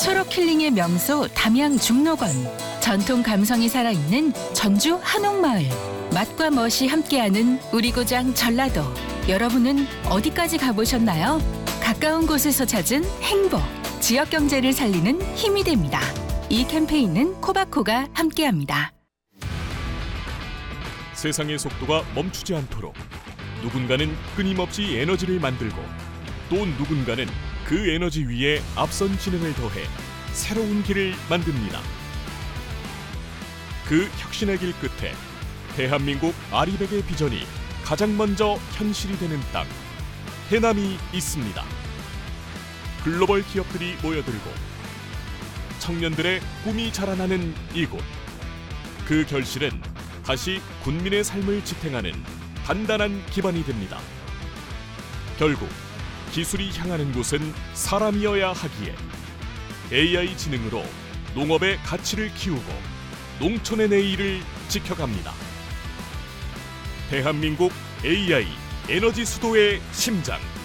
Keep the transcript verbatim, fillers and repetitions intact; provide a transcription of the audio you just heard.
초록 힐링의 명소 담양 중록원, 전통 감성이 살아있는 전주 한옥마을, 맛과 멋이 함께하는 우리 고장 전라도. 여러분은 어디까지 가보셨나요? 가까운 곳에서 찾은 행복, 지역 경제를 살리는 힘이 됩니다. 이 캠페인은 코바코가 함께합니다. 세상의 속도가 멈추지 않도록 누군가는 끊임없이 에너지를 만들고 또 누군가는 그 에너지 위에 앞선 지능을 더해 새로운 길을 만듭니다. 그 혁신의 길 끝에 대한민국 아리백의 비전이 가장 먼저 현실이 되는 땅, 해남이 있습니다. 글로벌 기업들이 모여들고 청년들의 꿈이 자라나는 이곳. 그 결실은 다시 군민의 삶을 지탱하는 단단한 기반이 됩니다. 결국 기술이 향하는 곳은 사람이어야 하기에 에이아이 지능으로 농업의 가치를 키우고 농촌의 내일을 지켜갑니다. 대한민국 에이아이 에너지 수도의 심장.